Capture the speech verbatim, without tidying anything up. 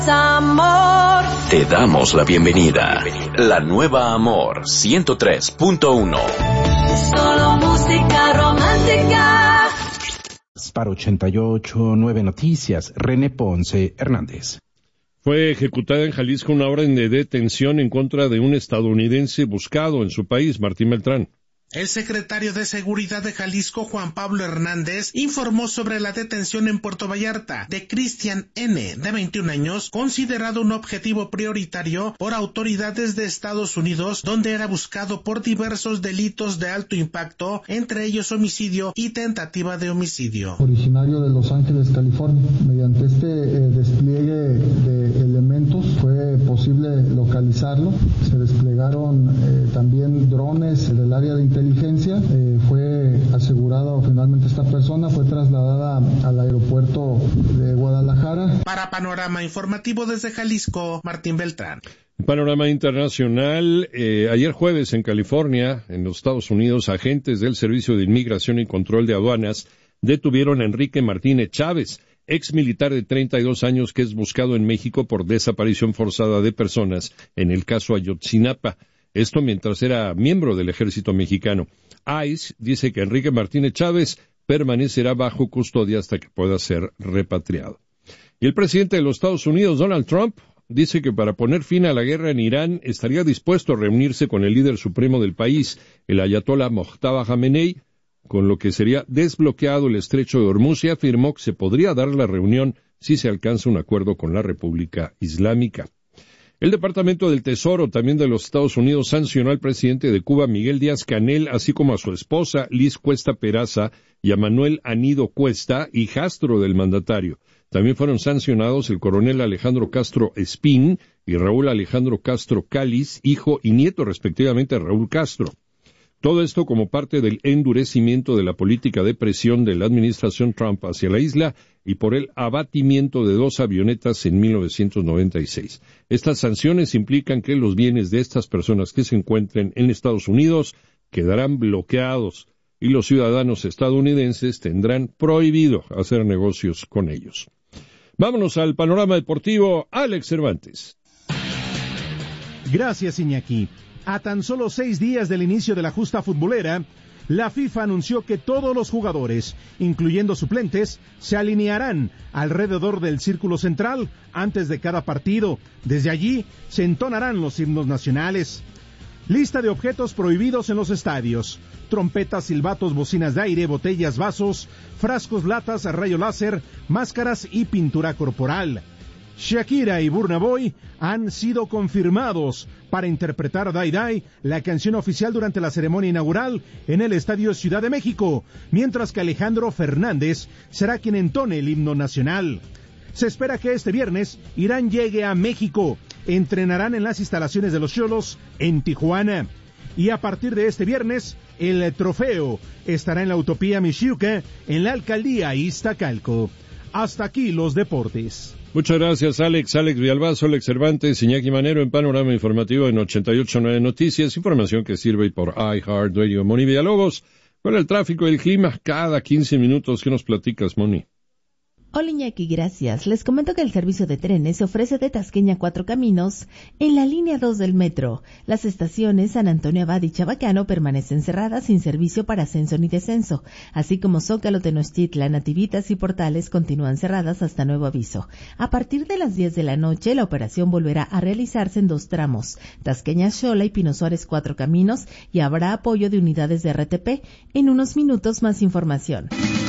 Amor. Te damos la bienvenida. La nueva Amor ciento tres punto uno. Solo música romántica. Para ochenta y ocho punto nueve Noticias, René Ponce Hernández. Fue ejecutada en Jalisco una orden de detención en contra de un estadounidense buscado en su país, Martín Beltrán. El secretario de Seguridad de Jalisco, Juan Pablo Hernández, informó sobre la detención en Puerto Vallarta de Cristian N., de veintiún años, considerado un objetivo prioritario por autoridades de Estados Unidos, donde era buscado por diversos delitos de alto impacto, entre ellos homicidio y tentativa de homicidio. Originario de Los Ángeles, California. Mediante este eh, despliegue de elementos fue posible localizarlo. Se desplegaron eh, también drones del área de inteligencia. inteligencia, eh, fue asegurado finalmente esta persona, fue trasladada al aeropuerto de Guadalajara. Para Panorama Informativo desde Jalisco, Martín Beltrán. Panorama internacional, eh, ayer jueves en California, en los Estados Unidos, agentes del Servicio de Inmigración y Control de Aduanas detuvieron a Enrique Martínez Chávez, ex militar de treinta y dos años que es buscado en México por desaparición forzada de personas en el caso Ayotzinapa. Esto mientras era miembro del ejército mexicano. ICE dice que Enrique Martínez Chávez permanecerá bajo custodia hasta que pueda ser repatriado. Y el presidente de los Estados Unidos, Donald Trump, dice que para poner fin a la guerra en Irán estaría dispuesto a reunirse con el líder supremo del país, el ayatolá Mojtaba Jamenei, con lo que sería desbloqueado el estrecho de Hormuz, y afirmó que se podría dar la reunión si se alcanza un acuerdo con la República Islámica. El Departamento del Tesoro también de los Estados Unidos sancionó al presidente de Cuba, Miguel Díaz-Canel, así como a su esposa, Liz Cuesta Peraza, y a Manuel Anido Cuesta, hijastro del mandatario. También fueron sancionados el coronel Alejandro Castro Espín y Raúl Alejandro Castro Cáliz, hijo y nieto respectivamente de Raúl Castro. Todo esto como parte del endurecimiento de la política de presión de la administración Trump hacia la isla y por el abatimiento de dos avionetas en mil novecientos noventa y seis. Estas sanciones implican que los bienes de estas personas que se encuentren en Estados Unidos quedarán bloqueados y los ciudadanos estadounidenses tendrán prohibido hacer negocios con ellos. Vámonos al panorama deportivo. Alex Cervantes. Gracias, Iñaki. A tan solo seis días del inicio de la justa futbolera, la FIFA anunció que todos los jugadores, incluyendo suplentes, se alinearán alrededor del círculo central antes de cada partido. Desde allí se entonarán los himnos nacionales. Lista de objetos prohibidos en los estadios: trompetas, silbatos, bocinas de aire, botellas, vasos, frascos, latas, rayo láser, máscaras y pintura corporal. Shakira y Burna Boy han sido confirmados para interpretar Die Die, la canción oficial durante la ceremonia inaugural en el Estadio Ciudad de México, mientras que Alejandro Fernández será quien entone el himno nacional. Se espera que este viernes Irán llegue a México, entrenarán en las instalaciones de los Xolos en Tijuana, y a partir de este viernes el trofeo estará en la Utopía Mixiuca en la alcaldía Iztacalco. Hasta aquí los deportes. Muchas gracias, Alex. Alex Villalbazo, Alex Cervantes, Iñaki Manero en Panorama Informativo en ochenta y ocho punto nueve Noticias. Información que sirve por iHeartRadio. Moni Villalobos, con el tráfico y el clima cada quince minutos. ¿Qué nos platicas, Moni? Hola Iñaki, gracias. Les comento que el servicio de trenes se ofrece de Tasqueña Cuatro Caminos en la línea dos del metro. Las estaciones San Antonio Abad y Chabacano permanecen cerradas sin servicio para ascenso ni descenso, así como Zócalo, Tenochtitlan, Nativitas y Portales continúan cerradas hasta nuevo aviso. A partir de las diez de la noche, la operación volverá a realizarse en dos tramos, Tasqueña Xola y Pino Suárez Cuatro Caminos, y habrá apoyo de unidades de R T P. En unos minutos más información.